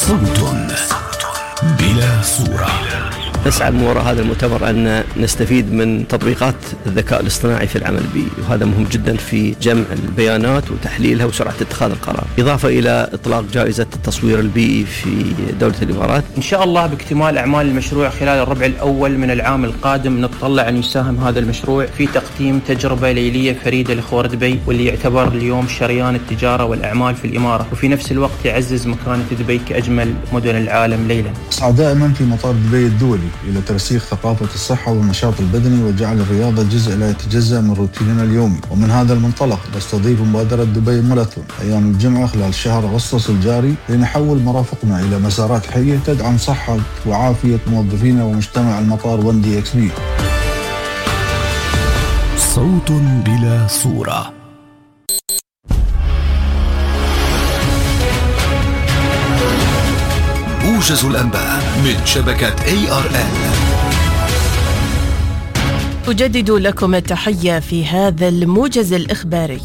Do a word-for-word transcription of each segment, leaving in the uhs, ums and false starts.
صوت بلا صورة. نسعى من وراء هذا المؤتمر أن نستفيد من تطبيقات الذكاء الاصطناعي في العمل البيئي، وهذا مهم جدا في جمع البيانات وتحليلها وسرعة اتخاذ القرار، إضافة إلى إطلاق جائزة التصوير البيئي في دولة الإمارات. إن شاء الله باكتمال أعمال المشروع خلال الربع الأول من العام القادم نتطلع أن يساهم هذا المشروع في تقديم تجربة ليلية فريدة لخور دبي، واللي يعتبر اليوم شريان التجارة والأعمال في الإمارة، وفي نفس الوقت يعزز مكانة دبي كأجمل مدن العالم ليلا. أسعى دائما في مطار دبي الدولي إلى ترسيخ ثقافة الصحة والنشاط البدني وجعل الرياضة جزء لا يتجزأ من روتيننا اليومي، ومن هذا المنطلق نستضيف مبادرة دبي ماراثون أيام الجمعة خلال شهر أغسطس الجاري لنحول مرافقنا إلى مسارات حية تدعم صحة وعافية موظفينا ومجتمع المطار ون دي إكس بي. صوت بلا صورة. موجز الأنباء من شبكة إيه آر إل. أجدد لكم التحية في هذا الموجز الإخباري.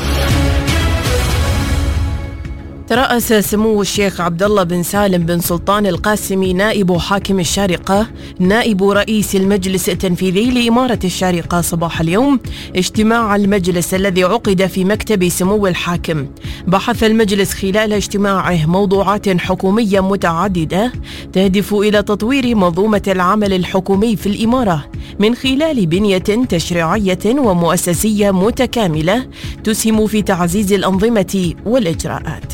ترأس سمو الشيخ عبد الله بن سالم بن سلطان القاسمي نائب حاكم الشارقة نائب رئيس المجلس التنفيذي لإمارة الشارقة صباح اليوم اجتماع المجلس الذي عقد في مكتب سمو الحاكم. بحث المجلس خلال اجتماعه موضوعات حكومية متعددة تهدف إلى تطوير منظومة العمل الحكومي في الإمارة من خلال بنية تشريعية ومؤسسية متكاملة تسهم في تعزيز الأنظمة والإجراءات.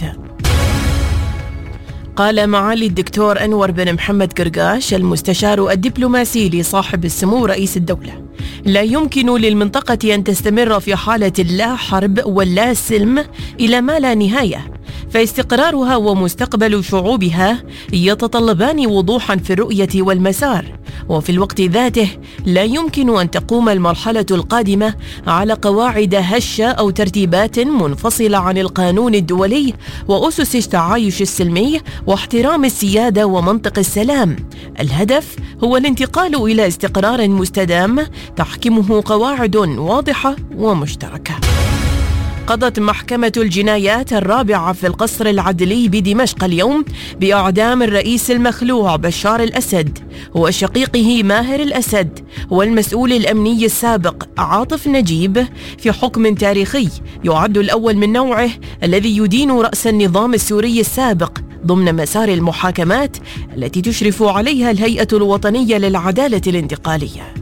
قال معالي الدكتور أنور بن محمد قرقاش المستشار الدبلوماسي لصاحب السمو رئيس الدولة: لا يمكن للمنطقة أن تستمر في حالة اللا حرب واللا سلم إلى ما لا نهاية، فاستقرارها ومستقبل شعوبها يتطلبان وضوحا في الرؤية والمسار، وفي الوقت ذاته لا يمكن أن تقوم المرحلة القادمة على قواعد هشة أو ترتيبات منفصلة عن القانون الدولي وأسس التعايش السلمي واحترام السيادة ومنطق السلام. الهدف هو الانتقال إلى استقرار مستدام تحكمه قواعد واضحة ومشتركة. قضت محكمة الجنايات الرابعة في القصر العدلي بدمشق اليوم بإعدام الرئيس المخلوع بشار الأسد وشقيقه ماهر الأسد والمسؤول الأمني السابق عاطف نجيب في حكم تاريخي يعد الأول من نوعه الذي يدين رأس النظام السوري السابق ضمن مسار المحاكمات التي تشرف عليها الهيئة الوطنية للعدالة الانتقالية.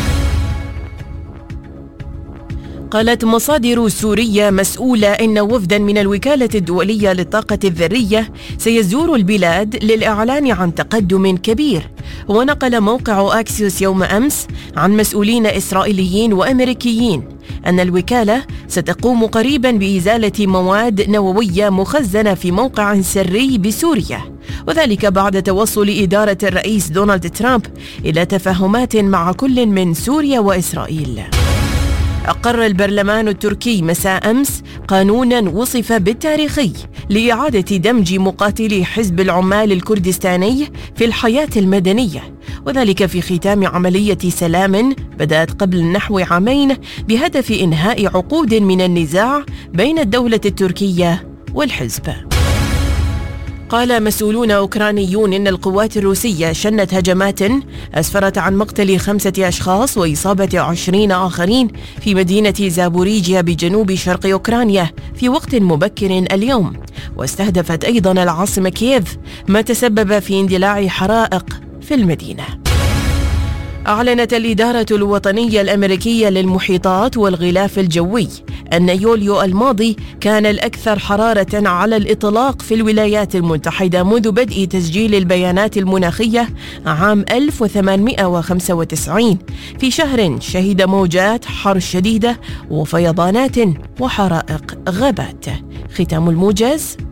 قالت مصادر سورية مسؤولة إن وفدا من الوكالة الدولية للطاقة الذرية سيزور البلاد للإعلان عن تقدم كبير. ونقل موقع أكسيوس يوم أمس عن مسؤولين إسرائيليين وأمريكيين أن الوكالة ستقوم قريبا بإزالة مواد نووية مخزنة في موقع سري بسوريا، وذلك بعد توصل إدارة الرئيس دونالد ترامب إلى تفاهمات مع كل من سوريا وإسرائيل. أقر البرلمان التركي مساء أمس قانوناً وصف بالتاريخي لإعادة دمج مقاتلي حزب العمال الكردستاني في الحياة المدنية، وذلك في ختام عملية سلام بدأت قبل نحو عامين بهدف إنهاء عقود من النزاع بين الدولة التركية والحزب. قال مسؤولون أوكرانيون إن القوات الروسية شنت هجمات أسفرت عن مقتل خمسة أشخاص وإصابة عشرين آخرين في مدينة زابوريجيا بجنوب شرق أوكرانيا في وقت مبكر اليوم، واستهدفت أيضا العاصمة كييف ما تسبب في اندلاع حرائق في المدينة. أعلنت الإدارة الوطنية الأمريكية للمحيطات والغلاف الجوي أن يوليو الماضي كان الأكثر حرارة على الإطلاق في الولايات المتحدة منذ بدء تسجيل البيانات المناخية عام ألف وثمانمائة وخمسة وتسعين، في شهر شهد موجات حر شديدة وفيضانات وحرائق غابات. ختام الموجز.